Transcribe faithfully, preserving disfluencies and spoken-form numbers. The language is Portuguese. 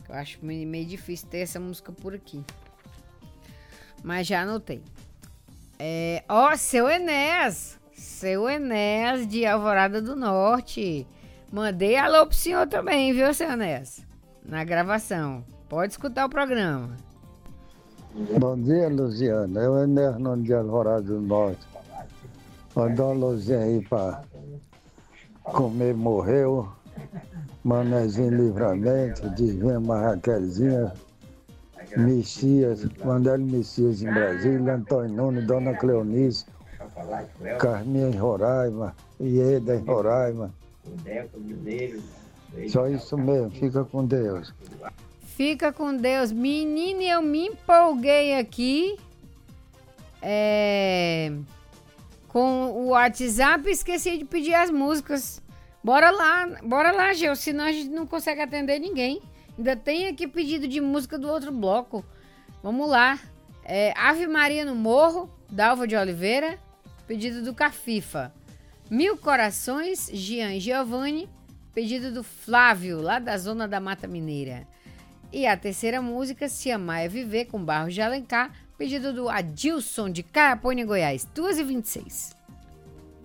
Eu acho meio, meio difícil ter essa música por aqui. Mas já anotei. É, ó, seu Enéas. Seu Enéas de Alvorada do Norte. Mandei alô pro senhor também, viu, seu Enéas? Na gravação. Pode escutar o programa. Bom dia, Luciana. Eu, Enéas, nome de Alvorada do Norte. Mandou uma luzinha aí pra comer, morreu. Manezinho Livramento, Divina Raquelzinha, Messias, Mandele Messias em Brasília, Antônio Nunes, Dona Cleonice, Carminha em Roraima, Ieda em Roraima. Só isso mesmo, fica com Deus. Fica com Deus. Menina, eu me empolguei aqui é, com o WhatsApp e esqueci de pedir as músicas. Bora lá, bora lá, Gil, senão a gente não consegue atender ninguém. Ainda tem aqui pedido de música do outro bloco. Vamos lá. É, Ave Maria no Morro, Dalva de Oliveira, pedido do Cafifa. Mil Corações, Gian Giovanni, pedido do Flávio, lá da zona da Mata Mineira. E a terceira música, Se Amar é Viver, com Barros de Alencar, pedido do Adilson de Caraponha, Goiás, duas e vinte e seis.